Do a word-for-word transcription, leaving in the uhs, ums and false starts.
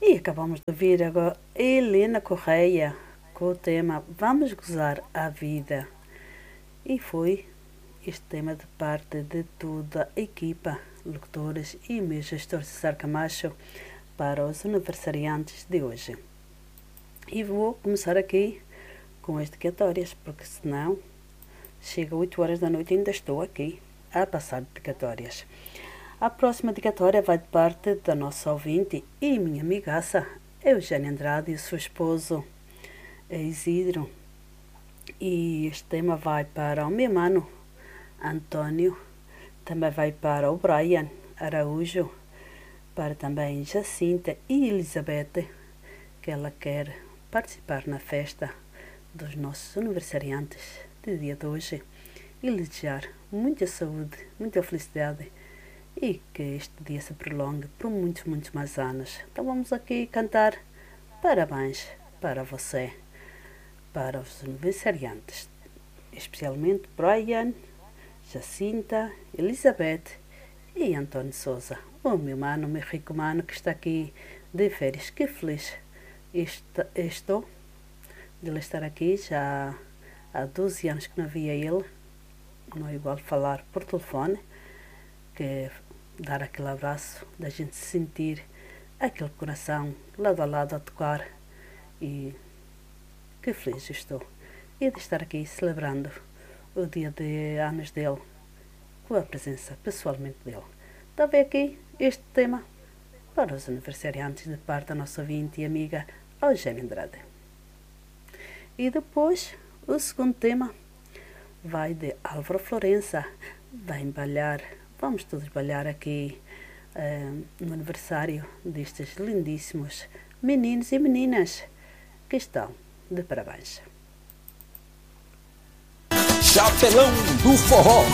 E acabamos de ouvir agora Helena Correia com o tema Vamos Gozar a Vida. E foi este tema de parte de toda a equipa, locutores e meu gestor César Camacho, para os aniversariantes de hoje. E vou começar aqui com as dedicatórias, porque senão chega oito horas da noite e ainda estou aqui a passar dedicatórias. A próxima dedicatória vai de parte da nossa ouvinte e minha amigaça Eugênia Andrade e o seu esposo Isidro. E este tema vai para o meu mano Antônio, também vai para o Brian Araújo, para também Jacinta e Elizabeth, que ela quer participar na festa dos nossos aniversariantes de dia de hoje, e lhe desejar muita saúde, muita felicidade e que este dia se prolongue por muitos, muitos mais anos. Então vamos aqui cantar parabéns para você, para os aniversariantes, especialmente Brian, Jacinta, Elizabeth e Antônio Souza, o meu mano, o meu rico mano que está aqui de férias. Que feliz estou de ele estar aqui. Já há doze anos que não via ele. Não é igual falar por telefone que dar aquele abraço, da gente sentir aquele coração lado a lado a tocar. E que feliz estou e de estar aqui celebrando o dia de anos dele com a presença pessoalmente dele. Está a ver aqui este tema para os aniversariantes de parte da nossa ouvinte e amiga Eugênia Andrade. E depois o segundo tema vai de Álvaro Florença. Vai balhar, vamos todos balhar aqui uh, no aniversário destes lindíssimos meninos e meninas que estão de parabéns. Chapelão do Forró.